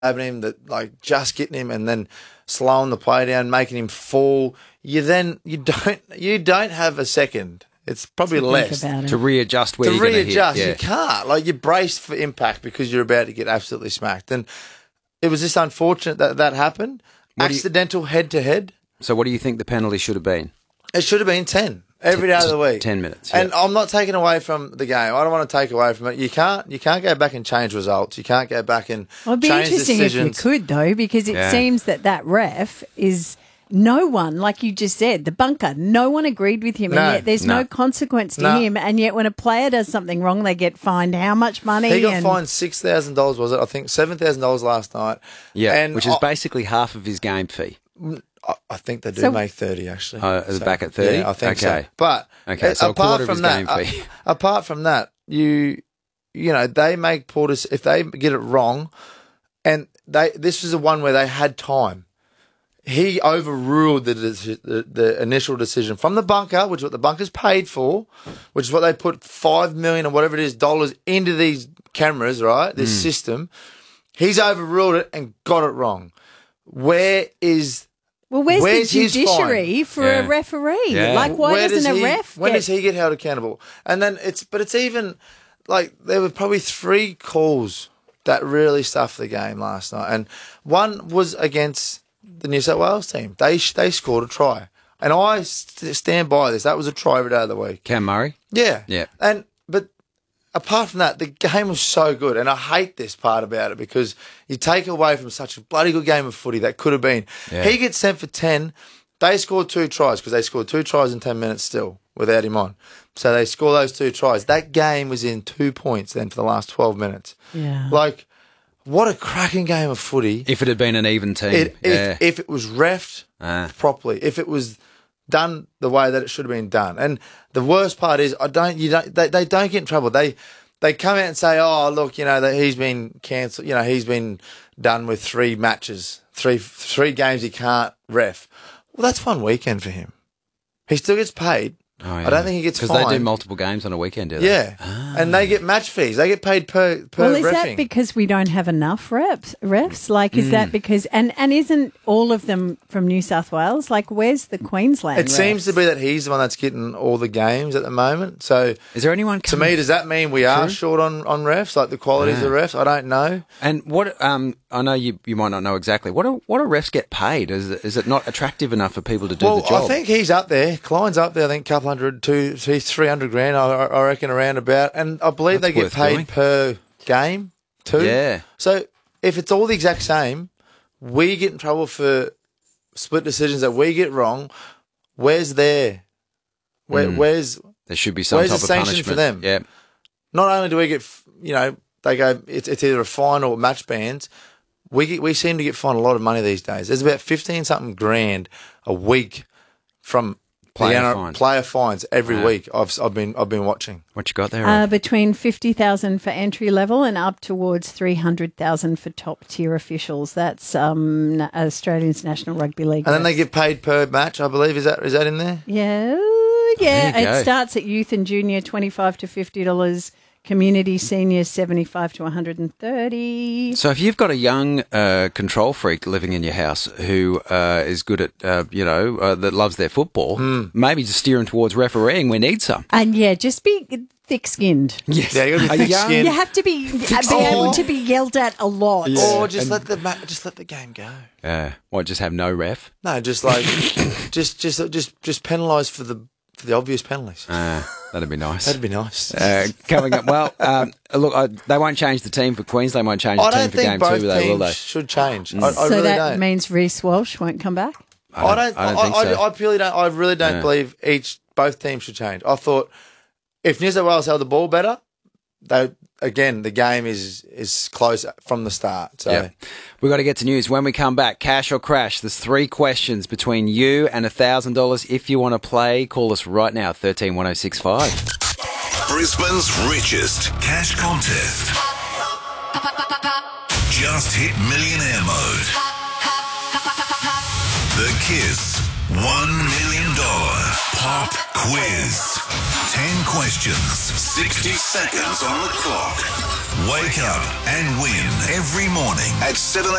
grabbing him, that like just getting him and then slowing the play down, making him fall. You don't have a second. It's probably less to readjust where you're going to hit. Yeah. You can't. Like, you're braced for impact because you're about to get absolutely smacked. And it was just unfortunate that happened. Accidental head-to-head. So what do you think the penalty should have been? It should have been 10 every day of the week. 10 minutes. And I'm not taking away from the game. I don't want to take away from it. You can't go back and change results. You can't go back and it'd be change interesting decisions. if you could, though, because it seems that ref is no one, like you just said, the bunker, no one agreed with him, and yet there's no consequence to him, and yet when a player does something wrong, they get fined how much money? He got fined $6,000, was it? I think $7,000 last night. Yeah, and which is basically half of his game fee. I think they do make 30, actually. Back at 30? Yeah, I think so. But so apart from that, apart from that, you know, they make poor if they get it wrong, and this was the one where they had time. He overruled the initial decision from the bunker, which is what the bunker's paid for, which is what they put $5 million or whatever it is dollars into these cameras, right? This system. He's overruled it and got it wrong. Where's the judiciary for a referee? Yeah. Like, why doesn't a ref? When does he get held accountable? And then it's even like there were probably 3 calls that really stuffed the game last night, and one was against the New South Wales team. They scored a try, and I stand by this. That was a try every day of the week. Cam Murray? Yeah. Yeah. But apart from that, the game was so good, and I hate this part about it because you take away from such a bloody good game of footy that could have been. Yeah. He gets sent for 10. They scored 2 tries because they scored 2 tries in 10 minutes still without him on. So they score those 2 tries. That game was in 2 points then for the last 12 minutes. Yeah. Like, what a cracking game of footy. If it had been an even team. If it was reffed properly, if it was done the way that it should have been done. And the worst part is they don't get in trouble. They come out and say, oh, look, you know, that he's been cancelled, you know, he's been done with 3 matches, three games he can't ref. Well, that's one weekend for him. He still gets paid. Oh, yeah. I don't think he gets fined. Because they do multiple games on a weekend, do they? Yeah. And they get match fees. They get paid per Well, is reffing. that because we don't have enough refs? Like, is that because... And isn't all of them from New South Wales? Like, where's the Queensland It seems to be that he's the one that's getting all the games at the moment. So... Is there anyone... To me, does that mean we are short on refs? Like, the qualities of refs? I don't know. And what... I know you might not know exactly. What do refs get paid? Is it not attractive enough for people to do the job? Well, I think he's up there. Klein's up there, I think, a couple hundred, 300 grand, I reckon, around about. And I believe they get paid per game too. Yeah. So if it's all the exact same, we get in trouble for split decisions that we get wrong. Where's there should be some type of punishment for them? Yeah. Not only do we get, you know, they go, it's either a fine or match bans. We seem to get fined a lot of money these days. There's about 15-something grand a week from player fines every week. I've been watching. What you got there? Between 50,000 for entry level and up towards 300,000 for top tier officials. That's Australia's National Rugby League. And then they get paid per match, I believe. Is that in there? Yeah. It starts at youth and junior $25 to $50. Community seniors, $75 to $130. So if you've got a young control freak living in your house who is good at, that loves their football, maybe just steer him towards refereeing. We need some. And just be thick-skinned. Yes. Yeah, you got to be thick-skinned. You have to be able to be yelled at a lot. Yeah. Or just let the game go. Just have no ref? No, just like just penalise for the obvious penalties. That'd be nice. That'd be nice. Coming up, look, they won't change the team for Queensland. Won't change the team for Game 2, will they? Will they? Should change. So really that don't. means Reece Walsh won't come back. I don't think so. I really don't believe both teams should change. I thought if New South Wales held the ball better, the game is close from the start. So we've got to get to news. When we come back, cash or crash. There's 3 questions between you and $1,000. If you want to play, call us right now, 131065. Brisbane's richest cash contest. Just hit millionaire mode. The Kiss $1 million Pop quiz. 10 questions, 60 seconds on the clock. Wake up and win every morning at 7